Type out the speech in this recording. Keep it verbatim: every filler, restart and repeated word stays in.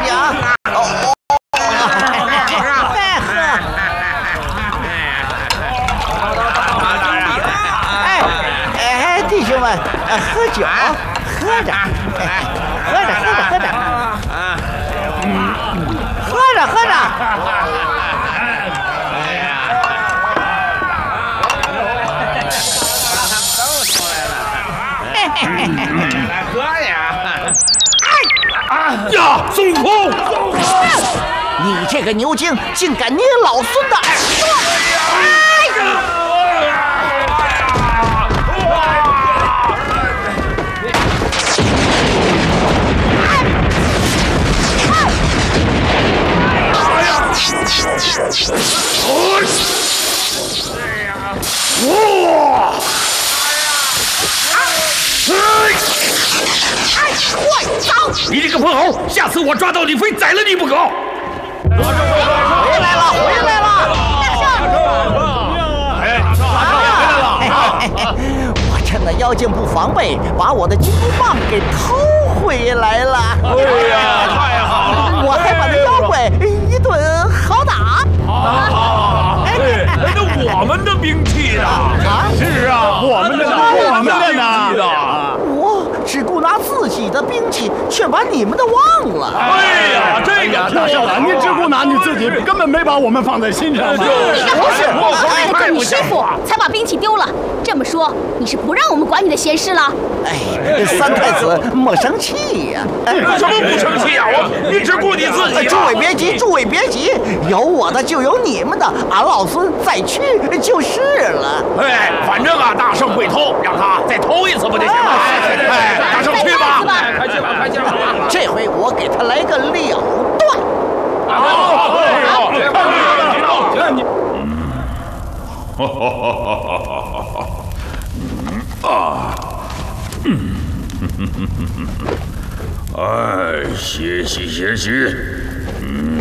你啊！哦哦，哎哎，弟兄们，喝酒，喝着，喝着，喝着，喝着，喝着，喝着。 来喝呀！ 哎呀，孙悟空！ 你这个牛精，竟敢捏老孙的耳朵！ 哇！ 快走！ 你这个泼猴，下次我抓到你非宰了你不可！ 回来了，回来了！ 哎，大少爷回来了！ 我趁着妖精不防备，把我的金箍棒给偷回来了。 哎呀，太好了！ 我还把那妖怪一顿好打。 好，哎，那我们的兵器呢？ 啊， 是啊，我们的呢？我们的呢？ 我只顾拿自己的兵器，却把你们的忘了。 哎呀，这个大少爷，你只顾拿你自己，根本没把我们放在心上。 不是， 哎，就你师傅才把兵器丢了。这么说，你是不让我们管你的闲事了？ 哎，三太子莫生气呀！ 什么不生气啊？我你只顾你自己。 诸位别急，诸位别急，有我的就有你们的，俺老孙再去就是了。 哎，反正啊，大圣会偷，让他再偷一次不就行了？哎，大圣去吧，快去吧，快去吧！ 这回我给他来个了断。 好，好，好，你你。 哈哈哈哈哈哈！啊，嗯，哎，歇息歇息，嗯。